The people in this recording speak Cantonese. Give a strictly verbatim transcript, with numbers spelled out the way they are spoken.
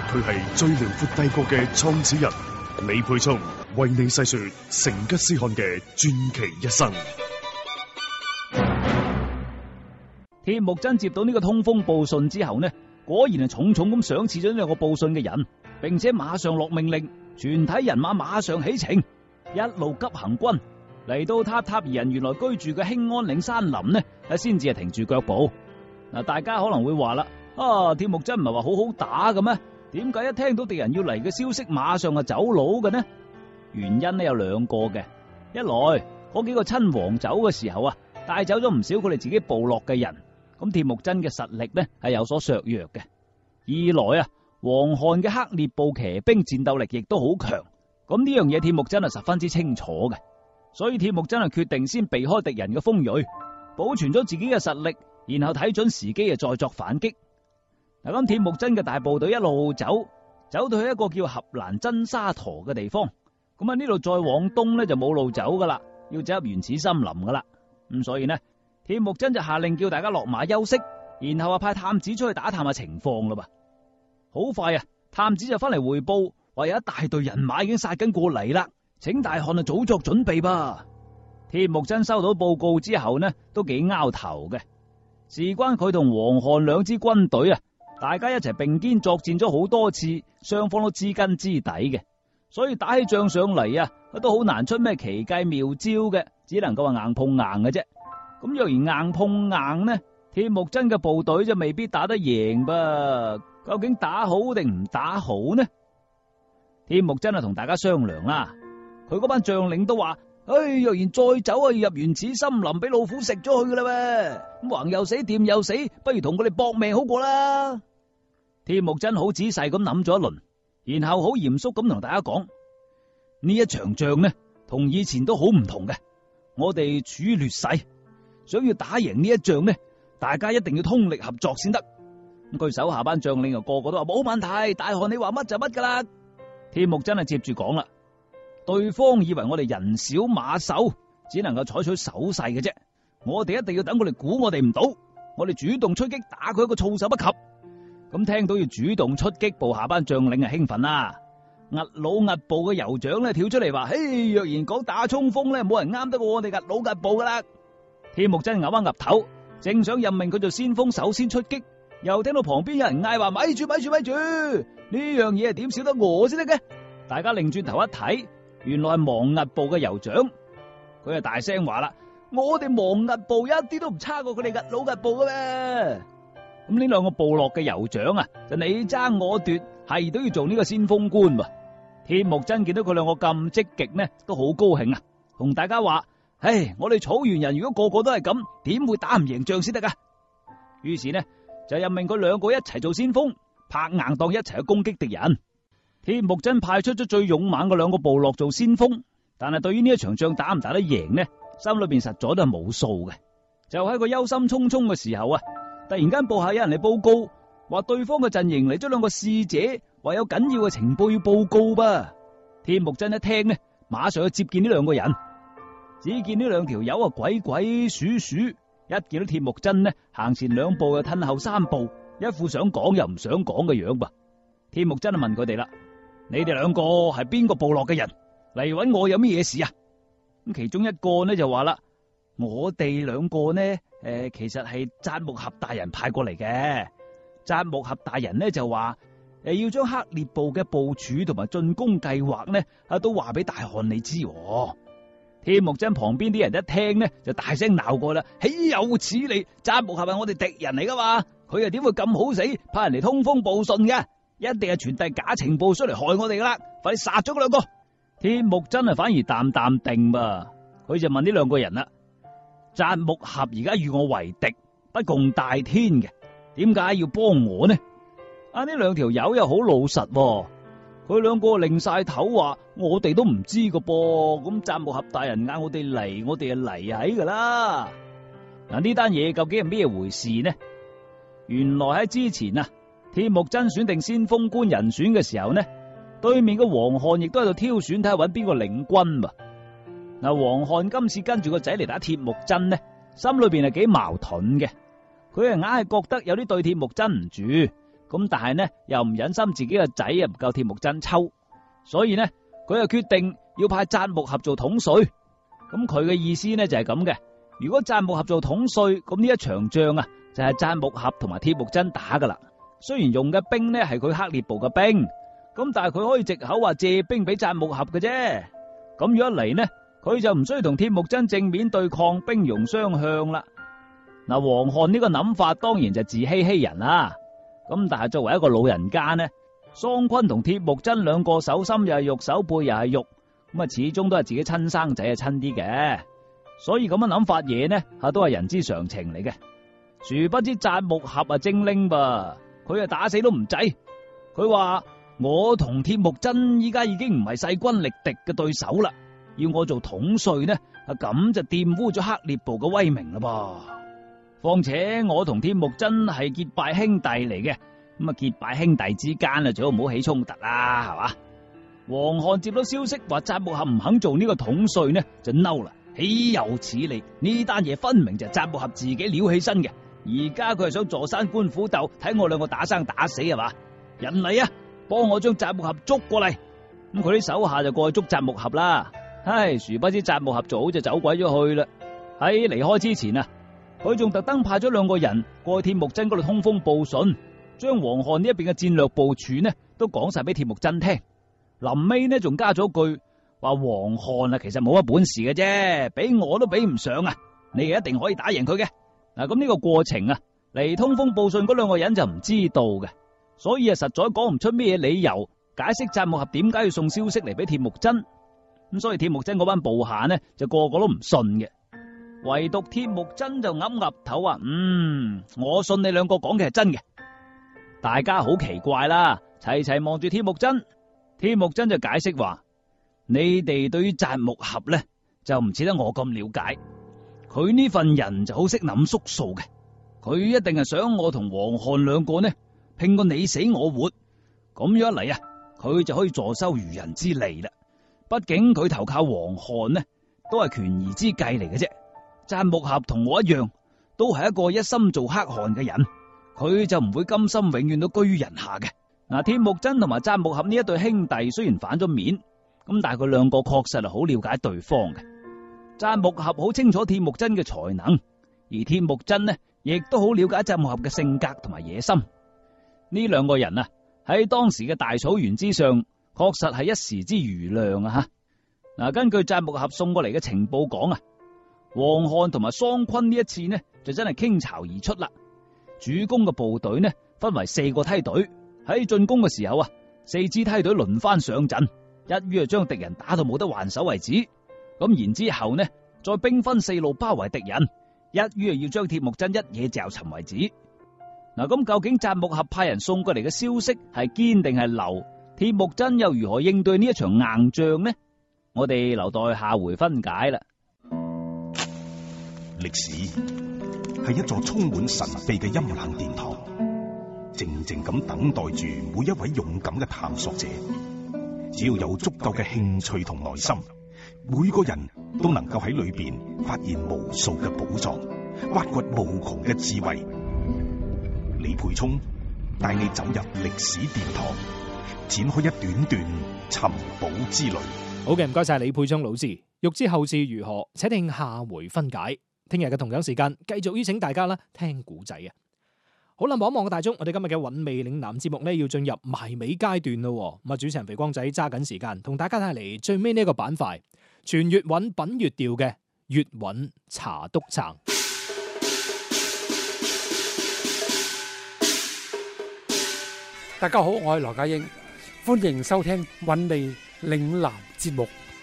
佢係最遼闊帝國嘅創始人李沛聰，為你細說成吉思汗嘅傳奇一生。 鐵木真接到呢個通風報信之後呢，果然係重重咁賞賜咗呢兩個報信嘅人，並且馬上落命令，全體人馬馬上起程，一路急行軍嚟到塔塔爾人原來居住嘅興安嶺山林呢，先至係停住腳步。嗱，大家可能會話啦，啊，鐵木真唔係話好好打嘅咩？點解一聽到敵人要嚟嘅消息，馬上就走佬嘅呢？原因呢有兩個嘅，一來嗰幾個親王走嘅時候啊，帶走咗唔少佢哋自己部落嘅人，咁鐵木真嘅實力呢係有所削弱嘅；二來啊，黃汗嘅黑烈部騎兵戰鬥力亦都好強，咁呢樣嘢鐵木真係十分之清楚嘅，所以鐵木真係決定先避開敵人嘅鋒銳，保存咗自己嘅實力，然後睇準時機啊再作反擊。嗱，咁鐵木真嘅大部隊一路走，走到去一個叫合蘭真沙陀嘅地方，咁啊呢度再往東呢就冇路走噶啦，要走入原始森林噶啦。咁所以呢，鐵木真就下令叫大家落馬休息，然後啊派探子出去打探下情況啦噃。好快啊，探子就翻嚟匯報，話有一大隊人馬已經殺緊過嚟啦，請大汗啊早作準備吧。鐵木真收到報告之後呢，都幾拗頭嘅，事關佢同黃汗兩支軍隊啊，大家一齊並肩作戰咗好多次，雙方都知根知底嘅，所以打起仗上嚟啊，都好難出咩奇計妙招嘅，只能夠話硬碰硬嘅啫。咁若然硬碰硬呢，鐵木真嘅部隊就未必打得贏噃。究竟打好定唔打好呢？鐵木真啊同大家商量啦，佢嗰班將領都話：唉，若然再走啊，要入原始森林俾老虎食咗佢噶啦，咁橫又死，掂又死，不如同佢哋搏命好過啦。鐵木真好仔細咁諗咗一輪，然後好嚴肅咁同大家講：呢一場仗呢，同以前都好唔同嘅。我哋處於劣勢，想要打贏呢一仗呢，大家一定要通力合作先得。咁佢手下班將領啊，個個都話冇問題，大汗你話乜就乜噶啦。鐵木真係接住講啦，對方以為我哋人少馬瘦，只能夠採取守勢嘅啫。我哋一定要等佢哋估我哋唔到，我哋主動出擊，打佢一個措手不及。咁聽到要主動出擊，部下班將領啊興奮啦。屹魯屹部嘅酋長咧跳出嚟話：嘿，若然講打衝鋒咧，冇人啱得過我哋屹魯屹部噶啦。鐵木真咬翻岌頭，正想任命佢做先鋒，首先出擊，又聽到旁邊有人嗌話：咪住咪住咪住，呢樣嘢係點少得我先得嘅？大家擰轉頭一睇，原來係亡屹部嘅酋長，佢就大聲話啦：我哋亡屹部一啲都唔差過佢哋屹魯屹部嘅咩？咁呢兩個部落嘅酋長啊，就你爭我奪，係都要做呢個先鋒官喎。鐵木真見到佢兩個咁積極呢，都好高興啊，同大家話：唉，我哋草原人如果個個都係咁，點會打唔贏仗先得噶？於是呢，就任命佢兩個一齊做先鋒，拍硬檔一齊去攻擊敵人。鐵木真派出咗最勇猛嘅兩個部落做先鋒，但係對於呢一場仗打唔打得贏呢，心裏邊實在都係冇數嘅。就喺個憂心忡忡嘅時候啊，突然間部下有人嚟報告，話對方嘅陣營嚟咗兩個使者，話有緊要嘅情報要報告噃。鐵木真一聽呢，馬上去接見呢兩個人。只見呢兩條友啊鬼鬼祟祟，一見到鐵木真呢，行前兩步又褪後三步，一副想講又唔想講嘅樣噃。鐵木真就問佢哋啦：你哋兩個係邊個部落嘅人嚟搵我有咩嘢事啊？咁其中一個呢就話啦：我哋兩個呢，誒、呃，其實係扎木合大人派過嚟嘅。扎木合大人呢就話：誒，要將黑烈部嘅部署同埋進攻計劃呢，啊，都話俾大汗你知。鐵木真旁邊啲人一聽呢，就大聲鬧過啦：豈有此理！扎木合係我哋敵人嚟噶嘛，佢又點會咁好死，派人嚟通風報信嘅？一定係傳遞假情報出嚟害我哋噶啦！快啲殺咗嗰兩個！鐵木真係反而淡淡定噃，佢就問呢兩個人啦：扎木合而家與我為敵，不共戴天嘅，點解要幫我呢？啊，呢兩條友又好老實喎。佢兩個擰晒頭話：我哋都唔知個噃，咁扎木合大人嗌我哋嚟，我哋就嚟喺噶啦。嗱，呢單嘢究竟係咩回事呢？原來喺之前啊，鐵木真選定先鋒官人選嘅時候呢，對面嘅黃汗亦都喺度挑選睇下搵邊個領軍噃。嗱，黃汗今次跟住個仔嚟打鐵木真呢，心裏邊係幾矛盾嘅。佢係硬係覺得有啲對鐵木真唔住， 咁但係呢又唔忍心自己個仔啊唔夠鐵木真抽，所以呢佢就決定要派札木合做統帥。咁佢嘅意思呢就係咁嘅，如果札木合做統帥，咁呢一場仗啊就係札木合同埋鐵木真打噶啦。雖然用嘅兵呢係佢克烈部嘅兵，咁但係佢可以藉口話借兵俾札木合嘅啫。咁如果嚟呢，佢就唔需要同鐵木真正面對抗，兵戎相向啦。嗱，王翰呢個諗法當然就自欺欺人啦。咁但係作為一個老人家呢，桑昆同鐵木真兩個手心又係肉，手背又係肉，咁啊始終都係自己親生仔啊親啲嘅，所以咁樣諗法嘢呢，吓都係人之常情嚟嘅。殊不知札木合啊精靈噃，佢啊打死都唔制。佢話我同鐵木真依家已經唔係勢均力敵嘅對手啦，要我做統帥呢，啊咁就玷污咗克烈部嘅威名啦噃。況且我同鐵木真係結拜兄弟嚟嘅，咁啊結拜兄弟之間啊最好唔好起衝突啦，係嘛？王翰接到消息話札木合唔肯做呢個統帥呢，就嬲啦，豈有此理！呢單嘢分明就係札木合自己撩起身嘅，而家佢係想坐山觀虎鬥，睇我兩個打生打死係嘛？人嚟啊，幫我將札木合捉過嚟。咁佢啲手下就過去捉札木合啦。唉，殊不知札木合早就走鬼咗去啦。喺離開之前啊，佢仲特登派咗兩個人過去鐵木真嗰度通風報信，將王翰呢一邊嘅戰略部署呢都講晒俾鐵木真聽。臨尾呢仲加咗句話，王翰啊其實冇乜本事嘅啫，比我都比唔上啊，你一定可以打贏佢嘅。嗱，咁呢個過程啊，嚟通風報信嗰兩個人就唔知道嘅，所以啊實在講唔出咩理由解釋札木合點解要送消息嚟俾鐵木真。咁所以鐵木真嗰班部下呢就個個都唔信嘅，唯獨鐵木真就岌岌頭話：嗯，我信你兩個講嘅係真嘅。大家好奇怪啦，齊齊望住鐵木真。鐵木真就解釋話：你哋對於札木合呢就唔似得我咁了解，佢呢份人就好識諗縮數嘅，佢一定係想我同王翰兩個呢拼個你死我活，咁樣一嚟啊，佢就可以坐收漁人之利啦。畢竟佢投靠王翰呢都係權宜之計嚟嘅啫。札木合同我一樣，都係一個一心做黑汗嘅人，佢就唔會甘心永遠都居於人下嘅。嗱，鐵木真同埋札木合呢一對兄弟雖然反咗面，咁但係佢兩個確實係好了解對方嘅。札木合好清楚鐵木真嘅才能，而鐵木真呢亦都好了解札木合嘅性格同埋野心。呢兩個人啊喺當時嘅大草原之上，確實係一時之瑜亮啊！吓，嗱，根據札木合送過嚟嘅情報講啊，王翰同埋桑昆呢一次呢就真係傾巢而出啦。主攻嘅部隊呢分為四個梯隊，喺進攻嘅時候啊，四支梯隊輪番上陣，一於就將敵人打到冇得還手為止。咁然之後呢，再兵分四路包圍敵人，一於要將鐵木真一嘢嚼沉為止。嗱，咁究竟札木合派人送過嚟嘅消息係堅定係流？鐵木真又如何應對呢一場硬仗呢？我哋留待下回分解啦。 歷史係一座充滿神秘嘅陰冷殿堂，靜靜咁等待住每一位勇敢嘅探索者。只要有足夠嘅興趣同耐心，每個人都能夠喺裏邊發現無數嘅寶藏，挖掘無窮嘅智慧。李培聰帶你走入歷史殿堂，展開一段段尋寶之旅。 好嘅，唔該晒李佩章老師。欲知後事如何，且聽下回分解。聽日嘅同樣時間，繼續邀請大家啦聽古仔啊！好啦，望一望個大鐘，我哋今日嘅韻味嶺南節目呢，要進入埋尾階段咯。咁啊，主持人肥光仔揸緊時間，同大家帶嚟最尾呢一個板塊，全粵韻品粵調嘅粵韻茶督撐。 大家好，我係羅家英，歡迎收聽韻味嶺南節目。